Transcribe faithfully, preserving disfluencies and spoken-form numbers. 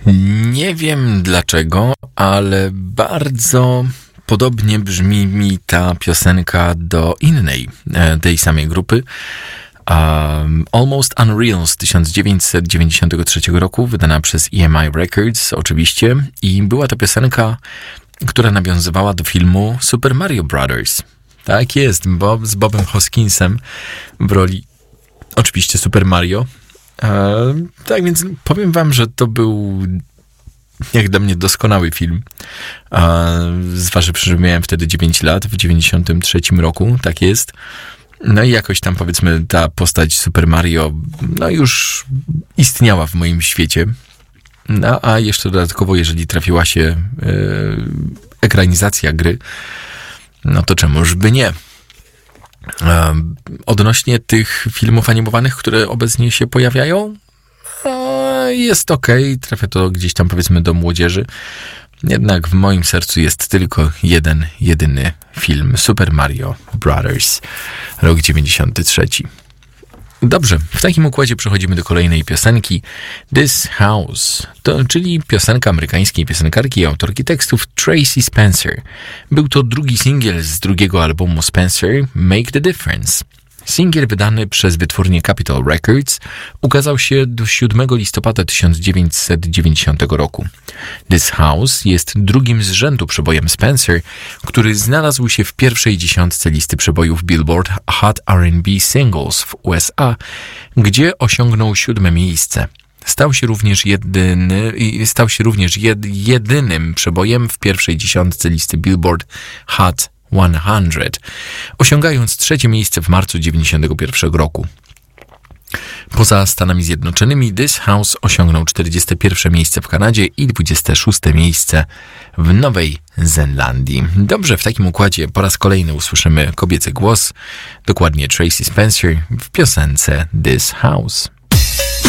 Nie wiem dlaczego, ale bardzo podobnie brzmi mi ta piosenka do innej, tej samej grupy. Um, Almost Unreal z tysiąc dziewięćset dziewięćdziesiątego trzeciego roku, wydana przez E M I Records oczywiście, i była to piosenka, która nawiązywała do filmu Super Mario Brothers. Tak jest, Bob, z Bobem Hoskinsem w roli oczywiście Super Mario. E, tak więc powiem wam, że to był jak dla mnie doskonały film. E, zważywszy, że miałem wtedy dziewięć lat, w dziewięćdziesiątym trzecim roku, tak jest. No i jakoś tam, powiedzmy, ta postać Super Mario no już istniała w moim świecie. No a jeszcze dodatkowo, jeżeli trafiła się e, ekranizacja gry, no to czemuż by nie. E, odnośnie tych filmów animowanych, które obecnie się pojawiają, e, jest okej, okay, trafia to gdzieś tam, powiedzmy, do młodzieży. Jednak w moim sercu jest tylko jeden, jedyny film Super Mario Brothers, rok dziewięćdziesiąty trzeci. Dobrze, w takim układzie przechodzimy do kolejnej piosenki This House, to, czyli piosenka amerykańskiej piosenkarki i autorki tekstów Tracy Spencer. Był to drugi singiel z drugiego albumu Spencer, Make the Difference. Singiel wydany przez wytwórnię Capitol Records ukazał się do siódmego listopada tysiąc dziewięćset dziewięćdziesiątego roku. This House jest drugim z rzędu przebojem Spencer, który znalazł się w pierwszej dziesiątce listy przebojów Billboard Hot R and B Singles w U S A, gdzie osiągnął siódme miejsce. Stał się również, jedyny, stał się również jed, jedynym przebojem w pierwszej dziesiątce listy Billboard Hot sto, osiągając trzecie miejsce w marcu dziewięćdziesiątego pierwszego roku. Poza Stanami Zjednoczonymi This House osiągnął czterdzieste pierwsze miejsce w Kanadzie i dwudzieste szóste miejsce w Nowej Zelandii. Dobrze, w takim układzie po raz kolejny usłyszymy kobiecy głos, dokładnie Tracy Spencer w piosence This House.